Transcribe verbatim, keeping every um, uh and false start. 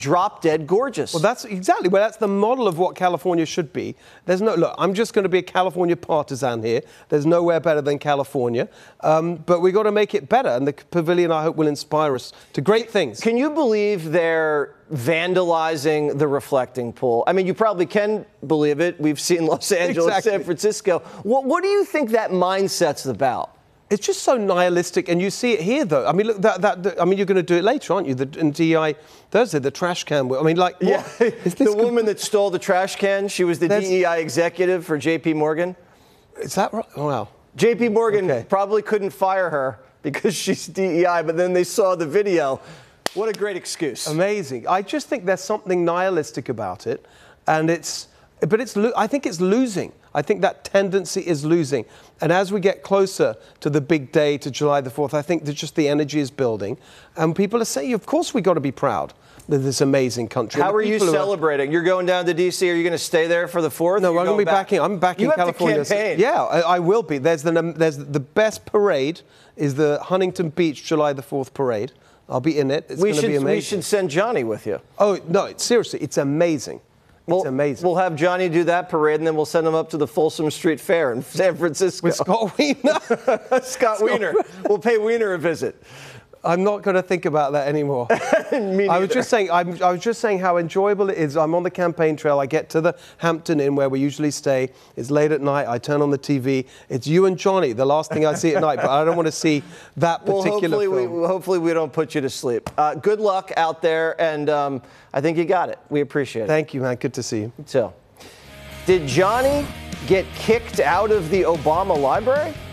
drop dead gorgeous. Well, that's exactly, well, that's the model of what California should be. There's no, look, I'm just going to be a California partisan here. There's nowhere better than California. Um, but we've got to make it better. And the pavilion, I hope, will inspire us to great things. Can you believe they're vandalizing the reflecting pool? I mean, you probably can believe it. We've seen Los Angeles, Exactly. San Francisco. What, what do you think that mindset's about? It's just so nihilistic, and you see it here, though. I mean, look, that, that, that I mean, you're going to do it later, aren't you? The, in D E I Thursday, the trash can. I mean, like, what? Yeah, Is this the good? woman that stole the trash can, she was the There's- D E I executive for J P Morgan. Is that right? Oh, wow. J P Morgan Okay. probably couldn't fire her because she's D E I, but then they saw the video. What a great excuse. Amazing. I just think there's something nihilistic about it, and it's, but it's, lo- I think it's losing. I think that tendency is losing. And as we get closer to the big day, to July the fourth, I think that just the energy is building. And people are saying, of course we've got to be proud of this amazing country. How The are you people who celebrating? You're going down to D C. Are you going to stay there for the fourth? No, or I'm you're going to be back? back in. I'm back you in have California. To campaign. Yeah, I, I will be. There's the there's the best parade is the Huntington Beach July the fourth parade. I'll be in it. It's We going to be should, amazing. we should send Johnny with you. Oh no, it, seriously, it's amazing. It's We'll, amazing. We'll have Johnny do that parade, and then we'll send him up to the Folsom Street Fair in San Francisco. With Scott Wiener. Scott Wiener. We'll pay Wiener a visit. I'm not going to think about that anymore. Me I was neither. just saying. I'm, I was just saying how enjoyable it is. I'm on the campaign trail. I get to the Hampton Inn where we usually stay. It's late at night. I turn on the T V. It's you and Johnny. The last thing I see at night. But I don't want to see that Well, particular hopefully film. we, hopefully we don't put you to sleep. Uh, good luck out there, and um, I think you got it. We appreciate it. Thank you, man. Good to see you. So, did Johnny get kicked out of the Obama library?